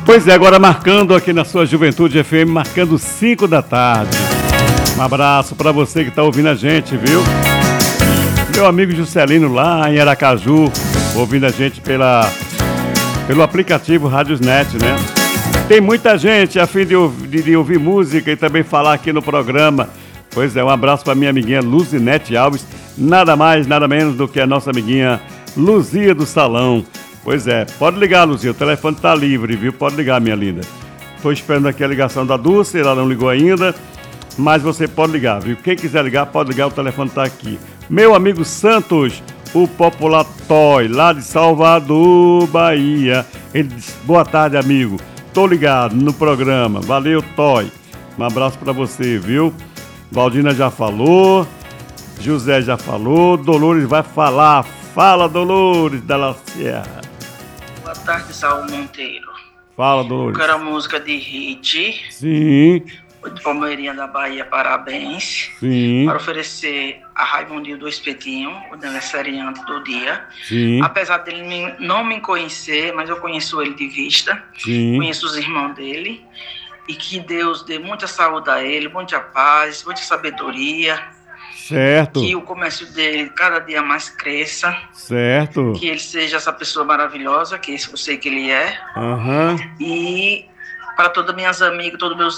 Pois é, agora marcando aqui na sua Juventude FM, marcando 5 da tarde. Um abraço para você que está ouvindo a gente, viu? Meu amigo Juscelino lá em Aracaju, ouvindo a gente pelo aplicativo Radiosnet, né? Tem muita gente a fim de ouvir música e também falar aqui no programa. Pois é, um abraço para minha amiguinha Luzinete Alves, nada mais, nada menos do que a nossa amiguinha Luzia do Salão. Pois é, pode ligar, Luzia, o telefone tá livre, viu? Pode ligar, minha linda. Tô esperando aqui a ligação da Dulce, ela não ligou ainda, mas você pode ligar, viu? Quem quiser ligar, pode ligar, o telefone tá aqui. Meu amigo Santos, o Popular Toy, lá de Salvador, Bahia. Ele disse, boa tarde, amigo. Tô ligado no programa. Valeu, Toy. Um abraço pra você, viu? Valdina já falou, José já falou, Dolores vai falar. Fala, Dolores da La Sierra. Boa tarde, Saul Monteiro. Fala, Dolores. Eu quero a música de hit. Sim. De Palmeirinha da Bahia, parabéns. Sim. Para oferecer a Raimundinho do Espetinho, o aniversariante do dia. Sim. Apesar dele não me conhecer, mas eu conheço ele de vista. Sim. Conheço os irmãos dele. E que Deus dê muita saúde a ele, muita paz, muita sabedoria. Certo. Que o comércio dele cada dia mais cresça. Certo. Que ele seja essa pessoa maravilhosa, que eu sei que ele é. Aham. E para todas minhas amigas, todos meus